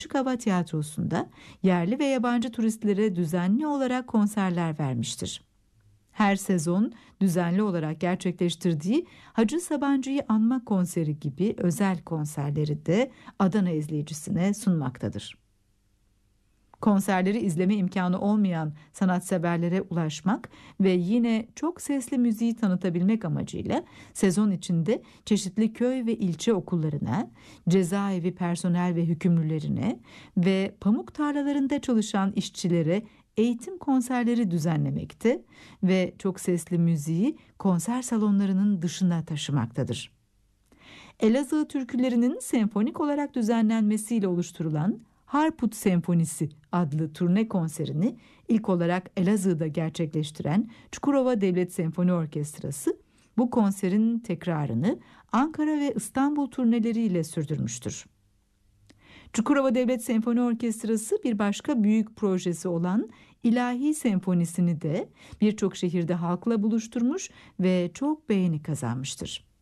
Açık Hava Tiyatrosu'nda yerli ve yabancı turistlere düzenli olarak konserler vermiştir. Her sezon düzenli olarak gerçekleştirdiği Hacı Sabancı'yı anma konseri gibi özel konserleri de Adana izleyicisine sunmaktadır. Konserleri izleme imkanı olmayan sanatseverlere ulaşmak ve yine çok sesli müziği tanıtabilmek amacıyla sezon içinde çeşitli köy ve ilçe okullarına, cezaevi personel ve hükümlülerine ve pamuk tarlalarında çalışan işçilere eğitim konserleri düzenlemekte ve çok sesli müziği konser salonlarının dışına taşımaktadır. Elazığ türkülerinin senfonik olarak düzenlenmesiyle oluşturulan Harput Senfonisi adlı turne konserini ilk olarak Elazığ'da gerçekleştiren Çukurova Devlet Senfoni Orkestrası bu konserin tekrarını Ankara ve İstanbul turneleriyle sürdürmüştür. Çukurova Devlet Senfoni Orkestrası bir başka büyük projesi olan İlahi Senfonisini de birçok şehirde halkla buluşturmuş ve çok beğeni kazanmıştır.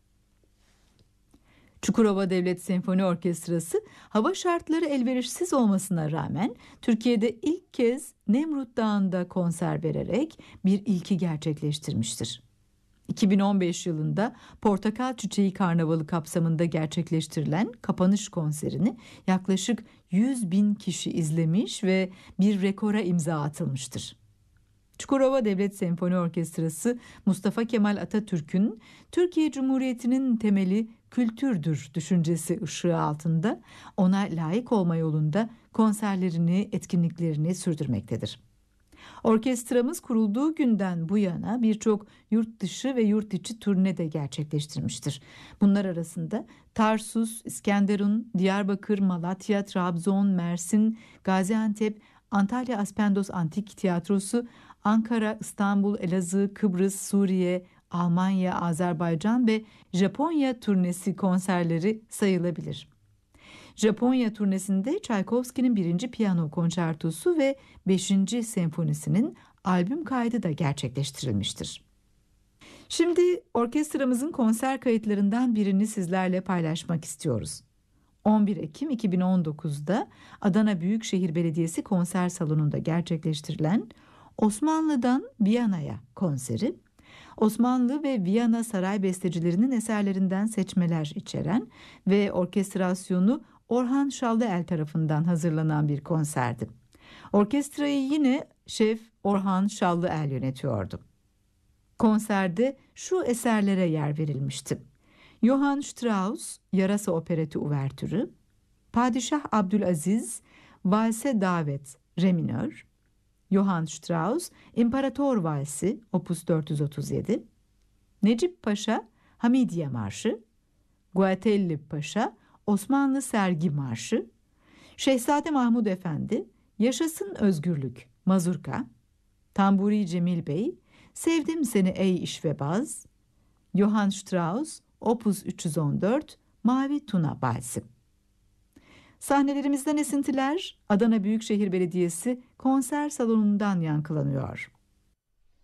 Çukurova Devlet Senfoni Orkestrası hava şartları elverişsiz olmasına rağmen Türkiye'de ilk kez Nemrut Dağı'nda konser vererek bir ilki gerçekleştirmiştir. 2015 yılında Portakal Çiçeği Karnavalı kapsamında gerçekleştirilen kapanış konserini yaklaşık 100.000 kişi izlemiş ve bir rekora imza atılmıştır. Çukurova Devlet Senfoni Orkestrası Mustafa Kemal Atatürk'ün Türkiye Cumhuriyeti'nin temeli kültürdür düşüncesi ışığı altında ona layık olma yolunda konserlerini, etkinliklerini sürdürmektedir. Orkestramız kurulduğu günden bu yana birçok yurt dışı ve yurt içi turne de gerçekleştirmiştir. Bunlar arasında Tarsus, İskenderun, Diyarbakır, Malatya, Trabzon, Mersin, Gaziantep, Antalya Aspendos Antik Tiyatrosu, Ankara, İstanbul, Elazığ, Kıbrıs, Suriye, Almanya, Azerbaycan ve Japonya turnesi konserleri sayılabilir. Japonya turnesinde Çaykovski'nin 1. Piyano Konçertosu ve 5. Senfonisinin albüm kaydı da gerçekleştirilmiştir. Şimdi orkestramızın konser kayıtlarından birini sizlerle paylaşmak istiyoruz. 11 Ekim 2019'da Adana Büyükşehir Belediyesi konser salonunda gerçekleştirilen Osmanlı'dan Viyana'ya konseri, Osmanlı ve Viyana saray bestecilerinin eserlerinden seçmeler içeren ve orkestrasyonu Orhan Şallıel tarafından hazırlanan bir konserdi. Orkestrayı yine şef Orhan Şallıel yönetiyordu. Konserde şu eserlere yer verilmişti: Johann Strauss Yarasa Opereti Uvertürü, Padişah Abdülaziz Valse Davet Re minör, Johann Strauss İmparator Valsi Opus 437, Necip Paşa Hamidiye Marşı, Guatelli Paşa Osmanlı Sergi Marşı, Şehzade Mahmud Efendi Yaşasın Özgürlük Mazurka, Tamburi Cemil Bey Sevdim Seni Ey İşvebaz, Johann Strauss Opus 314 Mavi Tuna Valsi. Sahnelerimizden esintiler Adana Büyükşehir Belediyesi konser salonundan yankılanıyor.